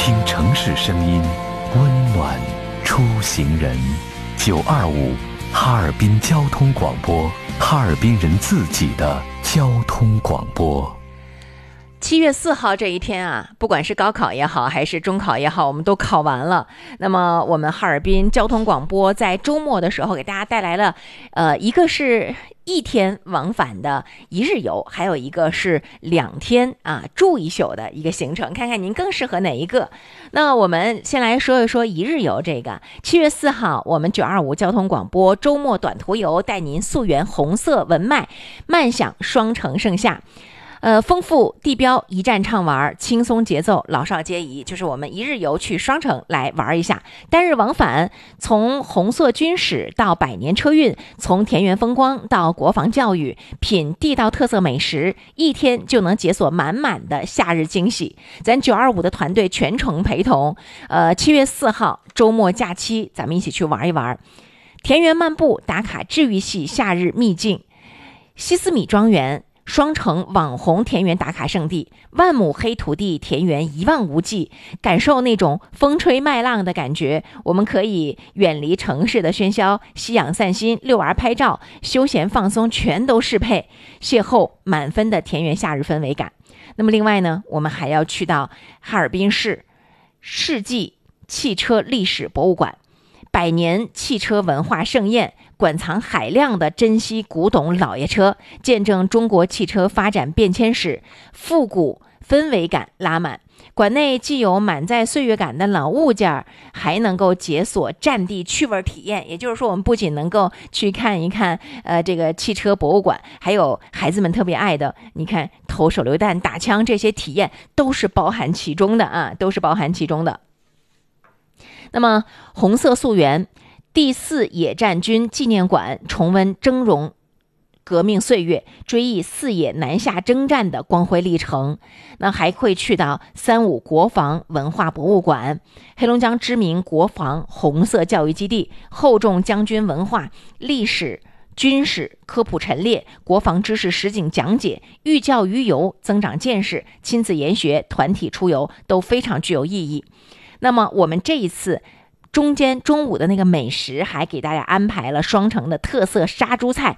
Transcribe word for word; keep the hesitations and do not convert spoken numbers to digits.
听城市声音，温暖出行人。九二五哈尔滨交通广播，哈尔滨人自己的交通广播。 七月四号这一天啊，不管是高考也好，还是中考也好，我们都考完了。那么我们哈尔滨交通广播在周末的时候给大家带来了，呃，一个是一天往返的一日游，还有一个是两天啊住一宿的一个行程，看看您更适合哪一个。那我们先来说一说一日游这个。七月四号，我们九二五交通广播周末短途游带您溯源红色文脉，慢享双城盛夏。呃，丰富地标，一站畅玩，轻松节奏，老少皆宜。就是我们一日游去双城来玩一下，单日往返，从红色军史到百年车运，从田园风光到国防教育，品地道特色美食，一天就能解锁满满的夏日惊喜。咱九二五的团队全程陪同。呃，七月四号周末假期，咱们一起去玩一玩。田园漫步，打卡治愈系夏日秘境，西斯米庄园。双城网红田园打卡圣地，万亩黑土地田园一望无际，感受那种风吹麦浪的感觉。我们可以远离城市的喧嚣，吸氧散心，遛娃拍照，休闲放松全都适配，邂逅满分的田园夏日氛围感。那么另外呢，我们还要去到哈尔滨市世纪汽车历史博物馆，百年汽车文化盛宴，馆藏海量的珍稀古董老爷车，见证中国汽车发展变迁史，复古氛围感拉满。馆内既有满载岁月感的老物件，还能够解锁战地趣味体验。也就是说，我们不仅能够去看一看呃这个汽车博物馆，还有孩子们特别爱的，你看投手榴弹、打枪这些体验都是包含其中的啊，都是包含其中的。那么红色溯源第四野战军纪念馆，重温峥嵘革命岁月，追忆四野南下征战的光辉历程。那还会去到三五国防文化博物馆，黑龙江知名国防红色教育基地，厚重将军文化、历史、军事科普陈列，国防知识实景讲解，寓教于游，增长见识，亲子研学，团体出游都非常具有意义。那么我们这一次中间中午的那个美食还给大家安排了双城的特色杀猪菜，